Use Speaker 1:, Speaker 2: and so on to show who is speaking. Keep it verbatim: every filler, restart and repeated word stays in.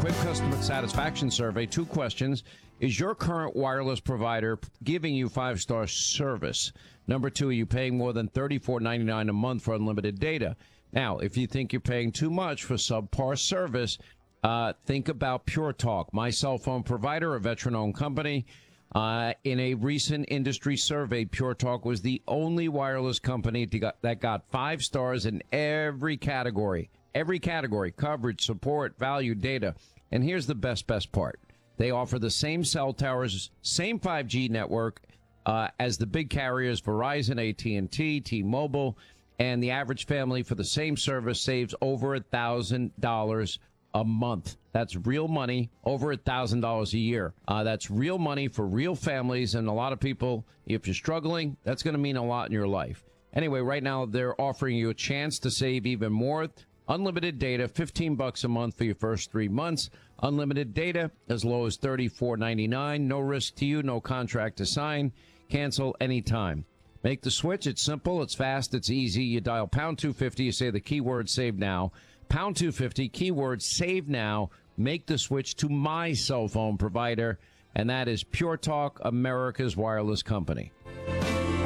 Speaker 1: quick customer satisfaction survey. Two questions. Is your current wireless provider giving you five-star service? Number two, are you paying more than thirty-four ninety-nine a month for unlimited data? Now, if you think you're paying too much for subpar service, uh, think about Pure Talk, my cell phone provider, a veteran-owned company. Uh, in a recent industry survey, Pure Talk was the only wireless company to got, that got five stars in every category. Every category: coverage, support, value, data. And here's the best, best part. They offer the same cell towers, same five G network uh, as the big carriers Verizon, A T and T, T-Mobile, and the average family for the same service saves over one thousand dollars a month. That's real money, over one thousand dollars a year. Uh, that's real money for real families, and a lot of people, if you're struggling, that's going to mean a lot in your life. Anyway, right now they're offering you a chance to save even more. Unlimited data, fifteen bucks a month for your first three months. Unlimited data as low as thirty-four ninety-nine. No risk to you, no contract to sign. Cancel anytime. Make the switch. It's simple, it's fast, it's easy. You dial pound two fifty, you say the keyword save now. Pound two fifty, keyword save now. Make the switch to my cell phone provider, and that is Pure Talk, America's wireless company.